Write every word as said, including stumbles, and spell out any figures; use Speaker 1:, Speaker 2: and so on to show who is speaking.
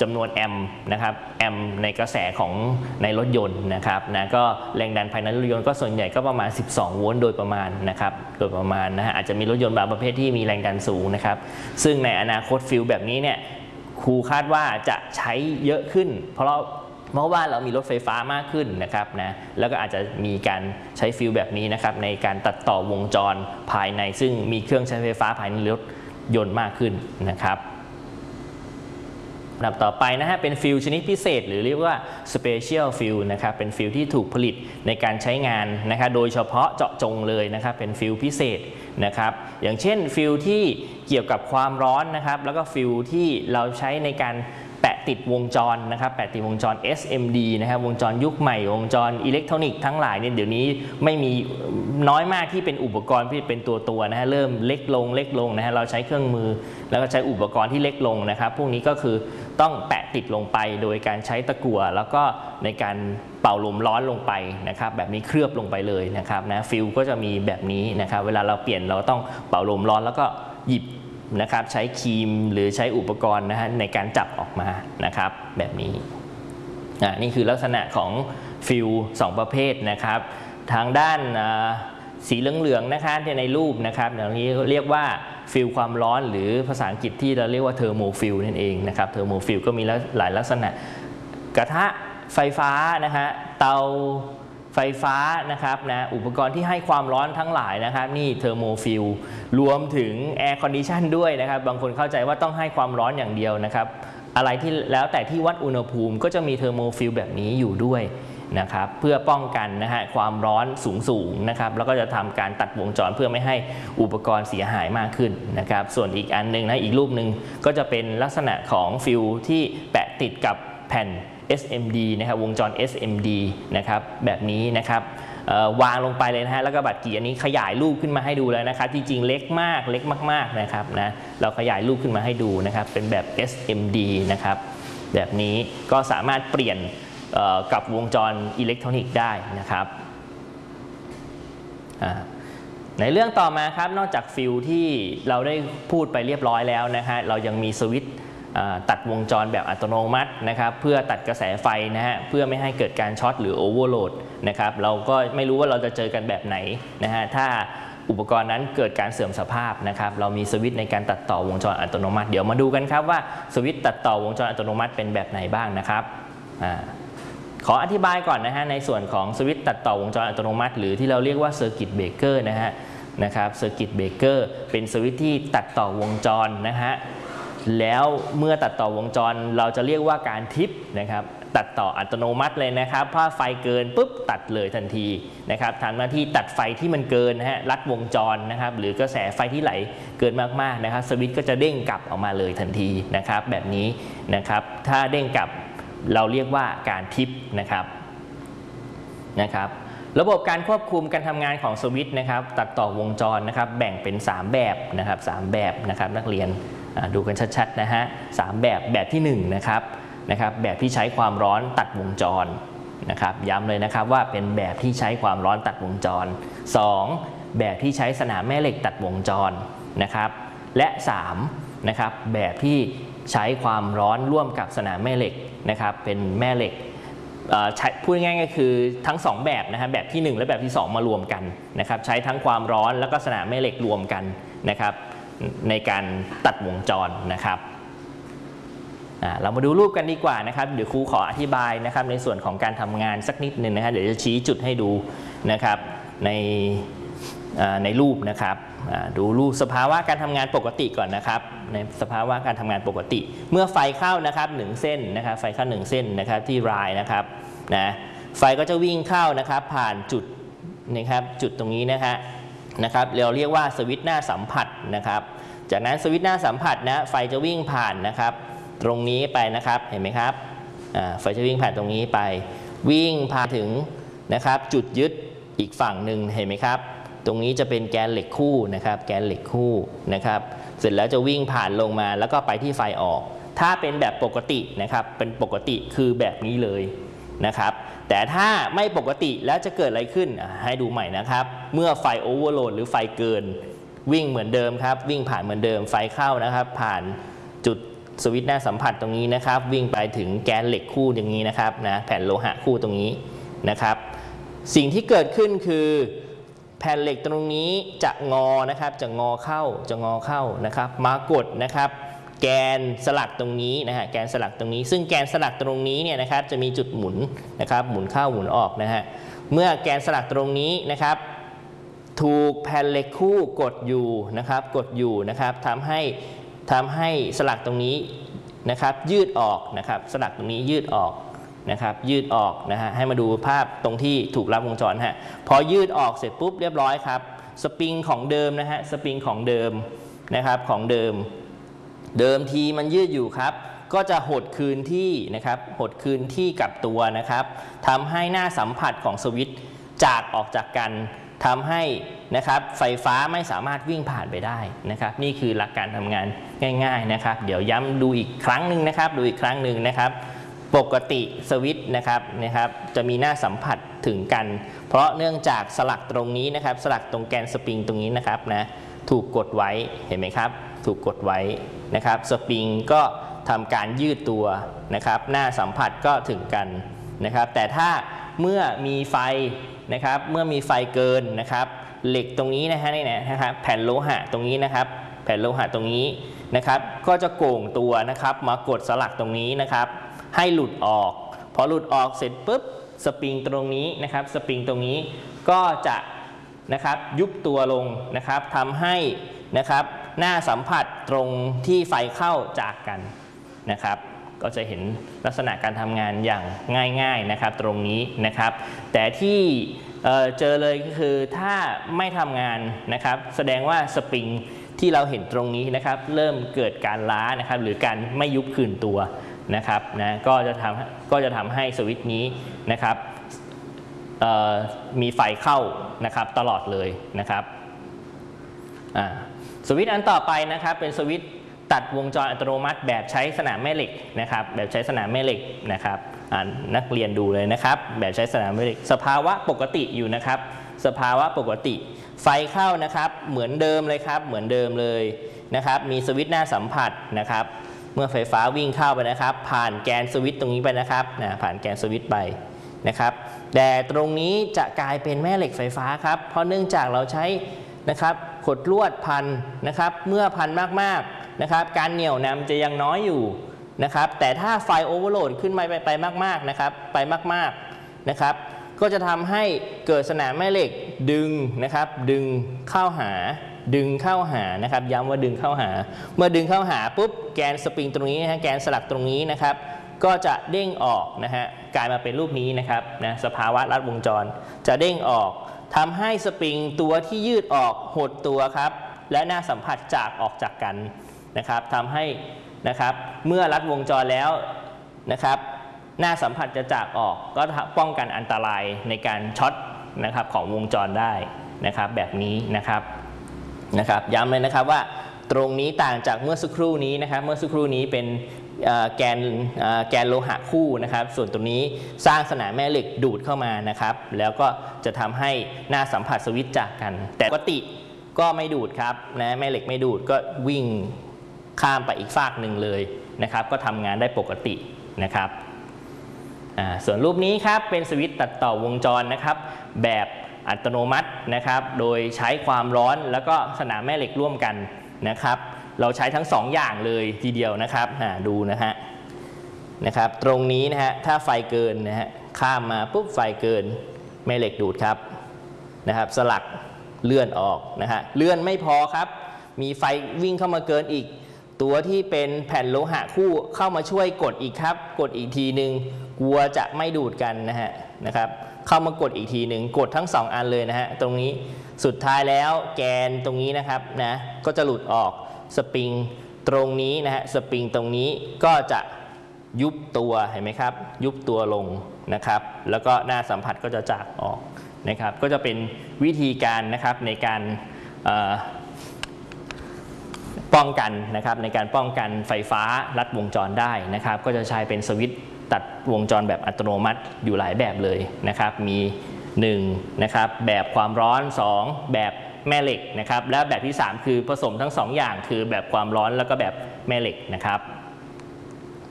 Speaker 1: จำนวนแอมป์นะครับแอมป์ในกระแสของในรถยนต์นะครับนะก็แรงดันภายในรถยนต์ก็ส่วนใหญ่ก็ประมาณสิบสองโวลต์โดยประมาณนะครับโดยประมาณนะฮะอาจจะมีรถยนต์บางประเภทที่มีแรงดันสูงนะครับซึ่งในอนาคตฟิลแบบนี้เนี่ยครูคาดว่าจะใช้เยอะขึ้นเพราะเพราะว่าเรามีรถไฟฟ้ามากขึ้นนะครับนะแล้วก็อาจจะมีการใช้ฟิลแบบนี้นะครับในการตัดต่อวงจรภายในซึ่งมีเครื่องใช้ไฟฟ้าภายในรถยนต์มากขึ้นนะครับลำดับต่อไปนะฮะเป็นฟิลชนิดพิเศษหรือเรียกว่า Special Fill นะครับเป็นฟิลที่ถูกผลิตในการใช้งานนะครับโดยเฉพาะเจาะจงเลยนะครับเป็นฟิลพิเศษนะครับอย่างเช่นฟิลที่เกี่ยวกับความร้อนนะครับแล้วก็ฟิลที่เราใช้ในการแปะติดวงจรนะครับแปะติดวงจร เอส เอ็ม ดี นะครับวงจรยุคใหม่วงจรอิเล็กทรอนิกส์ทั้งหลายเนี่ยเดี๋ยวนี้ไม่มีน้อยมากที่เป็นอุปกรณ์ที่เป็นตัวตัวนะฮะเริ่มเล็กลงเล็กลงนะฮะเราใช้เครื่องมือแล้วก็ใช้อุปกรณ์ที่เล็กลงนะครับพวกนี้ก็คือต้องแปะติดลงไปโดยการใช้ตะกั่วแล้วก็ในการเป่าลมร้อนลงไปนะครับแบบนี้เคลือบลงไปเลยนะครับนะฟิลก็จะมีแบบนี้นะครับเวลาเราเปลี่ยนเราต้องเป่าลมร้อนแล้วก็หยิบนะครับใช้ครีมหรือใช้อุปกรณ์นะฮะในการจับออกมานะครับแบบนี้อ่านี่คือลักษณะของฟิลสองประเภทนะครับทางด้านสีเหลืองๆนะคะในรูปนะครับอย่างนี้เรียกว่าฟิลความร้อนหรือภาษาอังกฤษที่เราเรียกว่าเทอร์โมฟิลนั่นเองนะครับเทอร์โมฟิลก็มีหลายลักษณะกระทะไฟฟ้านะฮะเตาไฟฟ้านะครับนะอุปกรณ์ที่ให้ความร้อนทั้งหลายนะครับนี่เทอร์โมฟิลรวมถึงแอร์คอนดิชันด้วยนะครับบางคนเข้าใจว่าต้องให้ความร้อนอย่างเดียวนะครับอะไรที่แล้วแต่ที่วัดอุณหภูมิก็จะมีเทอร์โมฟิลแบบนี้อยู่ด้วยนะครับเพื่อป้องกันนะฮะความร้อนสูงๆนะครับแล้วก็จะทำการตัดวงจรเพื่อไม่ให้อุปกรณ์เสียหายมากขึ้นนะครับส่วนอีกอันนึงนะอีกรูปหนึ่งก็จะเป็นลักษณะของฟิลที่แปะติดกับแผ่นเอส เอ็ม ดี นะครับวงจร เอส เอ็ม ดี นะครับแบบนี้นะครับวางลงไปเลยนะฮะแล้วก็บัตรกี่อันนี้ขยายรูปขึ้นมาให้ดูแล้วนะครับจริงๆเล็กมากเล็กมากๆนะครับนะเราขยายรูปขึ้นมาให้ดูนะครับเป็นแบบ เอส เอ็ม ดี นะครับแบบนี้ก็สามารถเปลี่ยนกับวงจรอิเล็กทรอนิกส์ได้นะครับในเรื่องต่อมาครับนอกจากฟิลที่เราได้พูดไปเรียบร้อยแล้วนะฮะเรายังมีสวิตช์ตัดวงจรแบบอัตโนมัตินะครับเพื่อตัดกระแสไฟนะฮะเพื่อไม่ให้เกิดการช็อตหรือโอเวอร์โหลดนะครับเราก็ไม่รู้ว่าเราจะเจอกันแบบไหนนะฮะถ้าอุปกรณ์นั้นเกิดการเสื่อมสภาพนะครับเรามีสวิตช์ในการตัดต่อวงจรอัตโนมัติเดี๋ยวมาดูกันครับว่าสวิตช์ตัดต่อวงจรอัตโนมัติเป็นแบบไหนบ้างนะครับขออธิบายก่อนนะฮะในส่วนของสวิตช์ตัดต่อวงจรอัตโนมัติหรือที่เราเรียกว่าเซอร์กิตเบรกเกอร์นะฮะนะครับเซอร์กิตเบรกเกอร์เป็นสวิตช์ที่ตัดต่อวงจรนะฮะแล้วเมื่อตัดต่อวงจรเราจะเรียกว่าการทิปนะครับตัดต่ออัตโนมัติเลยนะครับถ้าไฟเกินปุ๊บตัดเลยทันทีนะครับทำหน้าที่ตัดไฟที่มันเกินนะฮะลัดวงจรนะครับหรือกระแสไฟที่ไหลเกินมากๆนะครับสวิตช์ก็จะเด้งกลับออกมาเลยทันทีนะครับแบบนี้นะครับถ้าเด้งกลับเราเรียกว่าการทิปนะครับนะครับระบบการควบคุมการทำงานของสวิตช์นะครับตัดต่อวงจรนะครับแบ่งเป็นสามแบบนะครับสามแบบนะครับนักเรียนดูกันชัดๆนะฮะสามแบบแบบที่หนึ่งนะครับนะครับแบบที่ใช้ความร้อนตัดวงจรนะครับย้ำเลยนะครับว่าเป็นแบบที่ใช้ความร้อนตัดวงจรสองแบบที่ใช้สนามแม่เหล็กตัดวงจรนะครับและสามนะครับแบบที่ใช้ความร้อนร่วมกับสนามแม่เหล็กนะครับเป็นแม่เหล็กพูดง่ายๆก็คือทั้งสองแบบนะฮะแบบที่หนึ่งและแบบที่สองมารวมกันนะครับใช้ทั้งความร้อนแล้วก็สนามแม่เหล็กรวมกันนะครับในการตัดวงจรนะครับเรามาดูรูปกันดีกว่านะครับเดี๋ยวครูขออธิบายนะครับในส่วนของการทำงานสักนิดหนึ่งนะฮะเดี๋ยวจะชี้จุดให้ดูนะครับในในรูปนะครับดูรูปสภาวะการทำงานปกติก่อนนะครับในสภาวะการทำงานปกติเมื่อไฟเข้านะครับหนึ่งเส้นนะครับไฟเข้าหนึ่งเส้นนะครับที่รายนะครับนะไฟก็จะวิ่งเข้านะครับผ่านจุดนะครับจุดตรงนี้นะฮะนะครับเราเรียกว่าสวิตช์หน้าสัมผัสนะครับจากนั้นสวิตช์หน้าสัมผัสนะไฟจะวิ่งผ่านนะครับตรงนี้ไปนะครับเห็นไหมครับไฟจะวิ่งผ่านตรงนี้ไปวิ่งผ่านถึงนะครับจุดยึดอีกฝั่งหนึ่งเห็นไหมครับตรงนี้จะเป็นแกนเหล็กคู่นะครับแกนเหล็กคู่นะครับเสร็จแล้วจะวิ่งผ่านลงมาแล้วก็ไปที่ไฟออกถ้าเป็นแบบปกตินะครับเป็นปกติคือแบบนี้เลยนะครับแต่ถ้าไม่ปกติแล้วจะเกิดอะไรขึ้นให้ดูใหม่นะครับเมื่อไฟโอเวอร์โหลดหรือไฟเกินวิ่งเหมือนเดิมครับวิ่งผ่านเหมือนเดิมไฟเข้านะครับผ่านจุดสวิตช์หน้าสัมผัสตรงนี้นะครับวิ่งไปถึงแกนเหล็กคู่อย่างนี้นะครับนะแผ่นโลหะคู่ตรงนี้นะครับสิ่งที่เกิดขึ้นคือแผ่นเหล็กตรงนี้จะงอนะครับจะงอเข้าจะงอเข้านะครับมากดนะครับแกนสลักตรงนี้นะฮะแกนสลักตรงนี้ซึ่งแกนสลักตรงนี้เนี่ยนะครับจะมีจุดหมุนนะครับหมุนเข้าหมุนออกนะฮะเมื่อแกนสลักตรงนี้นะครับถูกแผ่นเหล็กคู่กดอยู่นะครับกดอยู่นะครับทำให้ทำให้สลักตรงนี้นะครับยืดออกนะครับสลักตรงนี้ยืดออกนะครับยืดออกนะฮะให้มาดูภาพตรงที่ถูกลัดวงจรฮะพอยืดออกเสร็จปุ๊บเรียบร้อยครับสปริงของเดิมนะฮะสปริงของเดิมนะครับของเดิมเดิมทีมันยืดอยู่ครับก็จะหดคืนที่นะครับหดคืนที่กับตัวนะครับทำให้หน้าสัมผัสของสวิตช์จากออกจากกันทำให้นะครับไฟฟ้าไม่สามารถวิ่งผ่านไปได้นะครับนี่คือหลักการทำงานง่ายๆนะครับเดี๋ยวย้ำดูอีกครั้งหนึ่งนะครับดูอีกครั้งหนึ่งนะครับปกติสวิตช์นะครับนะครับจะมีหน้าสัมผัสถึงกันเพราะเนื่องจากสลักตรงนี้นะครับสลักตรงแกนสปริงตรงนี้นะครับนะถูกกดไว้เห็นไหมครับถูกกดไว้นะครับสปริงก็ทำการยืดตัวนะครับหน้าสัมผัสก็ถึงกันนะครับแต่ถ้าเมื่อมีไฟนะครับเมื่อมีไฟเกินนะครับเหล็กตรงนี้นะฮะนี่นะครับแผ่นโลหะตรงนี้นะครับแผ่นโลหะตรงนี้นะครับก็จะโก่งตัวนะครับมากดสลักตรงนี้นะครับให้หลุดออกพอหลุดออกเสร็จปุ๊บสปริงตรงนี้นะครับสปริงตรงนี้ก็จะนะครับยุบตัวลงนะครับทำให้นะครับหน้าสัมผัสตรงที่ไฟเข้าจากกันนะครับก็จะเห็นลักษณะการทำงานอย่างง่ายๆนะครับตรงนี้นะครับแต่ที่เอ่อเจอเลยก็คือถ้าไม่ทำงานนะครับแสดงว่าสปริงที่เราเห็นตรงนี้นะครับเริ่มเกิดการล้านะครับหรือการไม่ยุบคืนตัวนะครับนะก็จะทำก็จะทำให้สวิตช์นี้นะครับมีไฟเข้านะครับตลอดเลยนะครับอ่าสวิตช์อันต่อไปนะครับเป็นสวิตช์ตัดวงจรอัตโนมัติแบบใช้สนามแม่เหล็กนะครับแบบใช้สนามแม่เหล็กนะครับนักเรียนดูเลยนะครับแบบใช้สนามแม่เหล็กสภาวะปกติอยู่นะครับสภาวะปกติไฟเข้านะครับเหมือนเดิมเลยครับเหมือนเดิมเลยนะครับมีสวิตช์หน้าสัมผัสนะครับเมื่อไฟฟ้าวิ่งเข้าไปนะครับผ่านแกนสวิตช์ตรงนี้ไปนะครับนะผ่านแกนสวิตช์ไปนะครับแต่ตรงนี้จะกลายเป็นแม่เหล็กไฟฟ้าครับเพราะเนื่องจากเราใช้นะครับขดลวดพันนะครับเมื่อพันมากๆนะครับการเหนี่ยวนำจะยังน้อยอยู่นะครับแต่ถ้าไฟโอเวอร์โหลดขึ้นไปไปมากๆนะครับไปมากๆนะครับก็จะทำให้เกิดสนามแม่เหล็กดึงนะครับดึงเข้าหาดึงเข้าหานะครับย้ำว่าดึงเข้าหาเมื่อดึงเข้าหาปุ๊บแกนสปริงตรงนี้นะแกนสลักตรงนี้นะครับก็จะเด้งออกนะฮะกลายมาเป็นรูปนี้นะครับนะสภาวะลัดวงจรจะเด้งออกทำให้สปริงตัวที่ยืดออกหดตัวครับและหน้าสัมผัสจากออกจากกันนะครับทำให้นะครับเมื่อลัดวงจรแล้วนะครับหน้าสัมผัสจะจากออกก็ป้องกันอันตรายในการช็อตนะครับของวงจรได้นะครับแบบนี้นะครับนะครับย้ำเลยนะครับว่าตรงนี้ต่างจากเมื่อสักครู่นี้นะครับเมื่อสักครู่นี้เป็นแกนแกนโลหะคู่นะครับส่วนตรงนี้สร้างสนามแม่เหล็กดูดเข้ามานะครับแล้วก็จะทำให้หน้าสัมผัสสวิตช์จากกันแต่ปกติก็ไม่ดูดครับนะแม่เหล็กไม่ดูดก็วิ่งข้ามไปอีกฝากหนึ่งเลยนะครับก็ทำงานได้ปกตินะครับส่วนรูปนี้ครับเป็นสวิตช์ตัดต่อวงจรนะครับแบบอัตโนมัตินะครับโดยใช้ความร้อนแล้วก็สนามแม่เหล็กร่วมกันนะครับเราใช้ทั้งสองอย่างเลยทีเดียวนะครับดูนะฮะนะครับตรงนี้นะฮะถ้าไฟเกินนะฮะข้ามมาปุ๊บไฟเกินแม่เหล็กดูดครับนะครับสลักเลื่อนออกนะฮะเลื่อนไม่พอครับมีไฟวิ่งเข้ามาเกินอีกตัวที่เป็นแผ่นโลหะคู่เข้ามาช่วยกดอีกครับกดอีกทีหนึ่งกลัวจะไม่ดูดกันนะฮะนะครับเข้ามากดอีกทีหนึ่งกดทั้งสองอันเลยนะฮะตรงนี้สุดท้ายแล้วแกนตรงนี้นะครับนะก็จะหลุดออกสปริงตรงนี้นะฮะสปริงตรงนี้ก็จะยุบตัวเห็นไหมครับยุบตัวลงนะครับแล้วก็หน้าสัมผัสก็จะจากออกนะครับก็จะเป็นวิธีการนะครับในการป้องกันนะครับในการป้องกันไฟฟ้าลัดวงจรได้นะครับก็จะใช้เป็นสวิตช์ตัดวงจรแบบอัตโนมัติอยู่หลายแบบเลยนะครับมีหนึ่งนะครับแบบความร้อนสองแบบแม่เหล็กนะครับและแบบที่สามคือผสมทั้งสองอย่างคือแบบความร้อนแล้วก็แบบแม่เหล็กนะครับ